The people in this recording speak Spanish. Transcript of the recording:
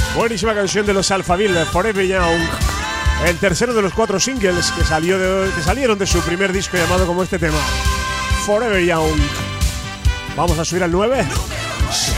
Buenísima canción de los Alphaville, Forever Young. El tercero de los 4 singles que salieron de su primer disco llamado como este tema, Forever Young. Vamos a subir al 9.